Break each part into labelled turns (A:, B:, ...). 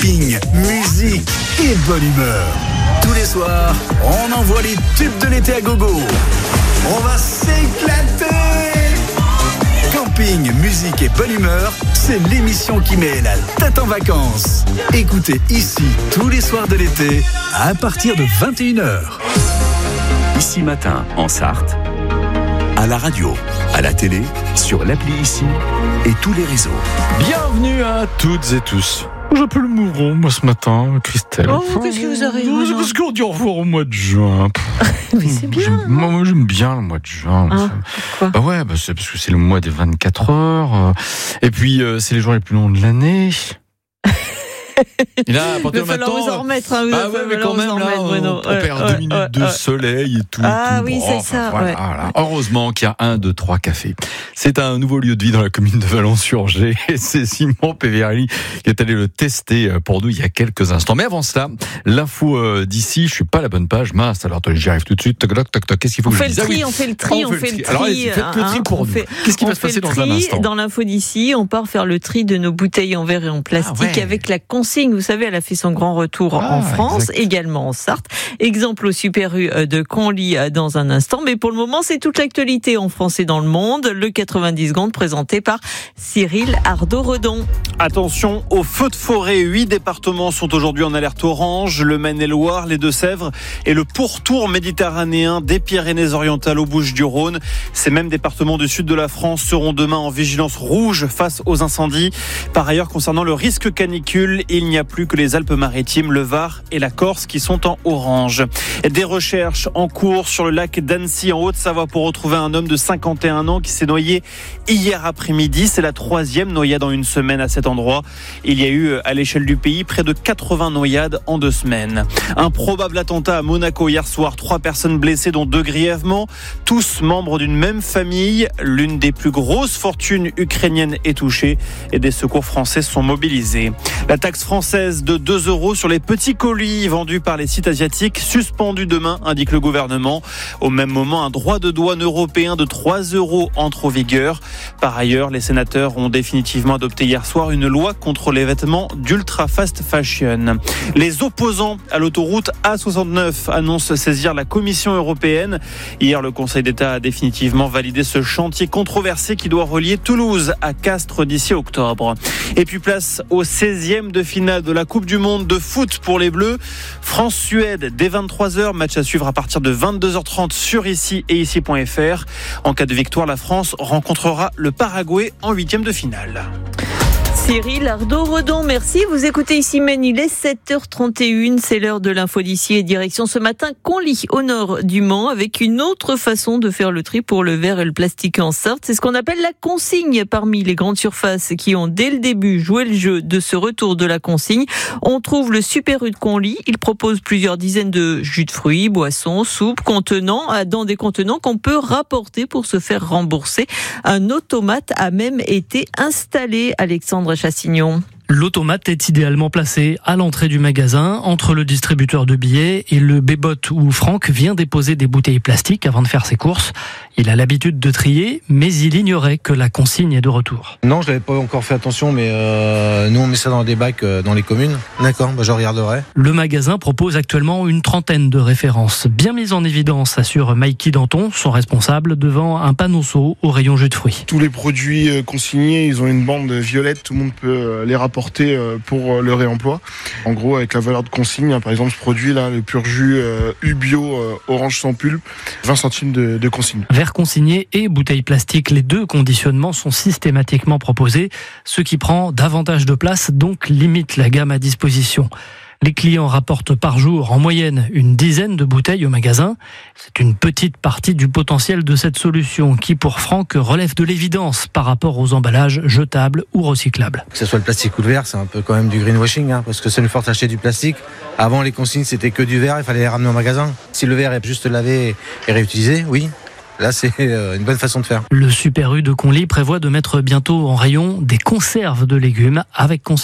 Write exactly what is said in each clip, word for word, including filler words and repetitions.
A: camping, musique et bonne humeur. Tous les soirs, on envoie les tubes de l'été à gogo. On va s'éclater. Camping, musique et bonne humeur, c'est l'émission qui met la tête en vacances. Écoutez ici tous les soirs de l'été à partir de vingt et une heures.
B: Ici Matin en Sarthe, à la radio, à la télé, sur l'appli Ici et tous les réseaux.
C: Bienvenue à toutes et tous. J'appelle Mouron, moi, ce matin, Christelle.
D: Oh, qu'est-ce qui vous arrive?
C: C'est parce qu'on dit au revoir au mois de juin.
D: Mais c'est bien.
C: J'aime, moi, moi, j'aime bien le mois de juin.
D: Ah, pourquoi?
C: Bah ouais, bah c'est parce que c'est le mois des vingt-quatre heures. Et puis, euh, c'est les jours les plus longs de l'année. Et là, à partir
D: il va
C: de
D: falloir
C: maintenant,
D: vous en remettre. Hein,
C: bah ouais, mais quand même, là, on, on perd
D: ouais,
C: deux minutes
D: ouais,
C: de
D: ouais.
C: soleil et tout.
D: Ah
C: et tout.
D: oui,
C: Bon,
D: c'est
C: enfin,
D: ça.
C: Voilà,
D: Ouais.
C: voilà. Heureusement qu'il y a un, deux, trois cafés. C'est un nouveau lieu de vie dans la commune de Vallon-sur-Gé. Et c'est Simon Peverelli qui est allé le tester pour nous il y a quelques instants. Mais avant cela, l'info d'ici, je suis pas à la bonne page. Mince, alors j'y arrive tout de suite. Toc, toc, toc, toc. Qu'est-ce qu'il faut
D: On
C: que
D: fait
C: je
D: le
C: dise?
D: tri,
C: Ah oui.
D: on fait le tri,
C: Ah,
D: on fait le tri.
C: Alors allez-y, faites le tri
D: hein,
C: pour
D: on
C: nous.
D: fait-
C: Qu'est-ce qui
D: on
C: va se
D: fait
C: passer
D: le
C: dans
D: tri
C: un instant?
D: Dans l'info d'ici, on part faire le tri de nos bouteilles en verre et en plastique
C: Ah ouais.
D: avec la consigne. Vous savez, elle a fait son grand retour
C: Ah,
D: en France,
C: exact.
D: également en Sarthe. Exemple au Super U de Conly dans un instant. Mais pour le moment, c'est toute l'actualité en France et dans le monde. Le quatre-vingt-dix secondes présenté par Cyril Ardo-Redon.
E: Attention aux feux de forêt. Huit départements sont aujourd'hui en alerte orange. Le Maine-et-Loire, les Deux-Sèvres et le pourtour méditerranéen des Pyrénées-Orientales aux Bouches-du-Rhône. Ces mêmes départements du sud de la France seront demain en vigilance rouge face aux incendies. Par ailleurs, concernant le risque canicule, il n'y a plus que les Alpes-Maritimes, le Var et la Corse qui sont en orange. Des recherches en cours sur le lac d'Annecy en Haute-Savoie pour retrouver un homme de cinquante et un ans qui s'est noyé hier après-midi. C'est la troisième noyade en une semaine à cet endroit. Il y a eu à l'échelle du pays près de quatre-vingts noyades en deux semaines. Un probable attentat à Monaco hier soir. Trois personnes blessées dont deux grièvement. Tous membres d'une même famille. L'une des plus grosses fortunes ukrainiennes est touchée et des secours français sont mobilisés. La taxe française de deux euros sur les petits colis vendus par les sites asiatiques suspendue demain, indique le gouvernement. Au même moment, un droit de douane européen de trois euros entre en vigueur. Par ailleurs, les sénateurs ont définitivement adopté hier soir une loi contre les vêtements d'ultra fast fashion. Les opposants à l'autoroute A soixante-neuf annoncent saisir la Commission européenne. Hier, le Conseil d'État a définitivement validé ce chantier controversé qui doit relier Toulouse à Castres d'ici octobre. Et puis place au seizième de finale de la Coupe du Monde de foot pour les Bleus. France-Suède dès vingt-trois heures, match à suivre à partir de vingt-deux heures trente sur ici et ici point f r. En cas de victoire, la France rencontrera le Paraguay en huitième de finale.
D: Cyril Ardo-Redon, merci. Vous écoutez ici Maine, il est sept heures trente et une, c'est l'heure de l'info d'ici et direction ce matin Conly, au nord du Mans, avec une autre façon de faire le tri pour le verre et le plastique en Sarthe. C'est ce qu'on appelle la consigne parmi les grandes surfaces qui ont dès le début joué le jeu de ce retour de la consigne. On trouve le Super U de Conly. Il propose plusieurs dizaines de jus de fruits, boissons, soupes, contenants, dans des contenants qu'on peut rapporter pour se faire rembourser. Un automate a même été installé, Alexandre Chassignon.
F: L'automate est idéalement placé à l'entrée du magasin, entre le distributeur de billets et le bébot où Franck vient déposer des bouteilles plastiques avant de faire ses courses. Il a l'habitude de trier, mais il ignorait que la consigne est de retour.
G: Non, je n'avais pas encore fait attention, mais euh, nous on met ça dans des bacs euh, dans les communes. D'accord, bah je regarderai.
F: Le magasin propose actuellement une trentaine de références. Bien mises en évidence, assure Mikey Danton, son responsable, devant un panneau au rayon jus de fruits.
H: Tous les produits consignés, ils ont une bande violette, tout le monde peut les rapporter pour le réemploi. En gros, avec la valeur de consigne, par exemple ce produit là, le pur jus U bio orange sans pulpe, vingt centimes de, de consigne.
F: Verre consigné et bouteilles plastiques, les deux conditionnements sont systématiquement proposés, ce qui prend davantage de place, donc limite la gamme à disposition. Les clients rapportent par jour en moyenne une dizaine de bouteilles au magasin. C'est une petite partie du potentiel de cette solution qui, pour Franck, relève de l'évidence par rapport aux emballages jetables ou recyclables.
G: Que ce soit le plastique ou le verre, c'est un peu quand même du greenwashing, hein, parce que ça nous force à acheter du plastique. Avant, les consignes, c'était que du verre, il fallait les ramener au magasin. Si le verre est juste lavé et réutilisé, oui. Là, c'est une bonne façon de faire.
F: Le Super U de Conly prévoit de mettre bientôt en rayon des conserves de légumes avec consigne.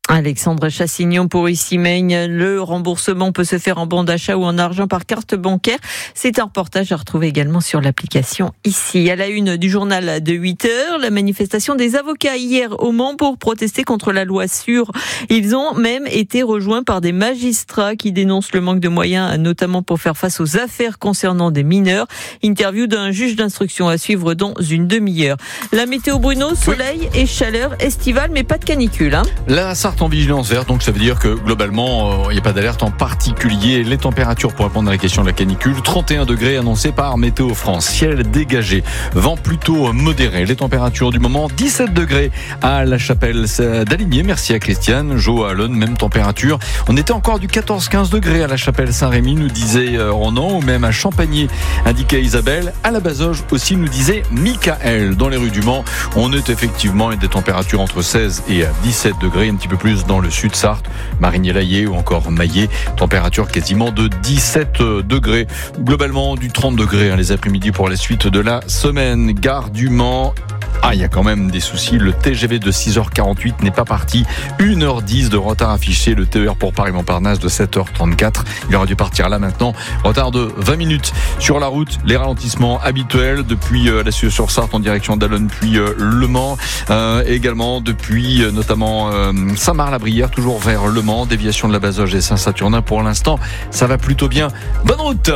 D: Alexandre Chassignon pour Issy-Meynes. Le remboursement peut se faire en bon d'achat ou en argent par carte bancaire. C'est un reportage à retrouver également sur l'application Ici. À la une du journal de huit heures, la manifestation des avocats hier au Mans pour protester contre la loi sûre. Ils ont même été rejoints par des magistrats qui dénoncent le manque de moyens, notamment pour faire face aux affaires concernant des mineurs. Interview d'un juge d'instruction à suivre dans une demi-heure. La météo Bruno, soleil et chaleur estivale, mais pas de canicule. Hein.
C: La Sarthe en vigilance verte, donc ça veut dire que globalement, il euh, n'y a pas d'alerte en particulier. Les températures, pour répondre à la question de la canicule, trente et un degrés annoncés par Météo France. Ciel dégagé, vent plutôt modéré. Les températures du moment, dix-sept degrés à La Chapelle d'Aligné. Merci à Christiane. Jo à Alonne, même température. On était encore du quatorze quinze degrés à La Chapelle Saint-Rémy, nous disait Ronan, ou même à Champagny, indiquait Isabelle. À la Bazoge aussi, nous disait Michael. Dans les rues du Mans, on est effectivement à des températures entre seize et dix-sept degrés, un petit peu plus dans le sud Sarthe, Marigny-Laillé ou encore Maillé, température quasiment de dix-sept degrés. Globalement du trente degrés hein, les après-midi pour la suite de la semaine. Gare du Mans. Ah, il y a quand même des soucis. Le T G V de six heures quarante-huit n'est pas parti. une heure dix de retard affiché. Le T E R pour Paris-Montparnasse de sept heures trente-quatre. Il aurait dû partir là maintenant. Retard de vingt minutes sur la route. Les ralentissements habituels depuis euh, la Suze-sur-Sarthe en direction d'Allonne puis euh, Le Mans. Euh, également depuis euh, notamment euh, Saint-Marc-la-Brière, toujours vers Le Mans. Déviation de la Bazoge et Saint-Saturnin. Pour l'instant, ça va plutôt bien. Bonne route.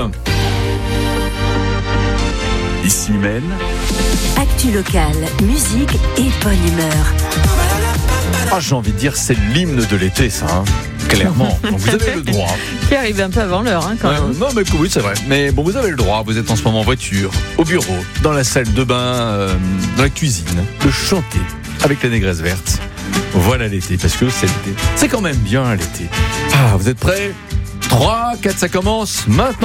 B: Issy-Meynes.
I: Actu locale, musique et bonne humeur.
C: Ah, j'ai envie de dire, c'est l'hymne de l'été, ça, hein. Clairement. Donc vous avez le droit.
D: Qui arrive un peu avant l'heure, hein, quand
C: euh,
D: même.
C: Non, mais oui, c'est vrai. Mais bon, vous avez le droit. Vous êtes en ce moment en voiture, au bureau, dans la salle de bain, euh, dans la cuisine, de chanter avec la négresse verte. Voilà l'été, parce que c'est l'été. C'est quand même bien l'été. Ah, vous êtes prêts ? trois, quatre, ça commence maintenant.